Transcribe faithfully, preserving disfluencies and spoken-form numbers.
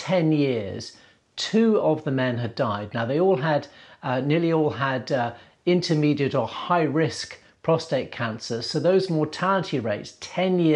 ten years, two of the men had died. Now they all had, uh, nearly all had uh, intermediate or high risk prostate cancer. So those mortality rates ten years